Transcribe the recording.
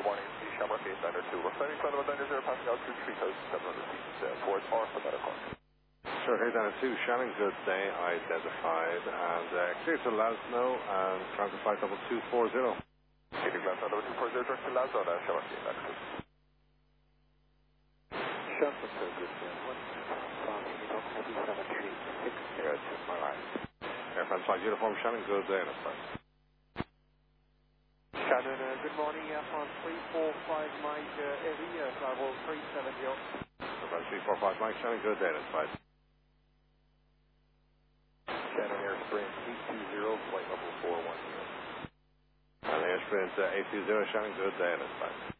Good morning, Shamrock 8 2. We're flying Flight 190, passing altitude 3,700 feet towards Arthur. Sure, here down at 2, Shannon Good Day, identified, and clear to Lasno, and transit flight level 240. Getting flight level 240, direct to Lasno, Shamrock 8 2. Shamrock Good Day, 173, here to my right. Air France Flight Uniform, Shannon Good Day, identified. Shannon, good morning, Air France 345 Mike, heavy, travel 370. Air France 345 Mike, Shannon Good Day, identified. Shannon Air Sprint 820, flight level 410. And Air Sprint 820, Shannon Good Day, identified.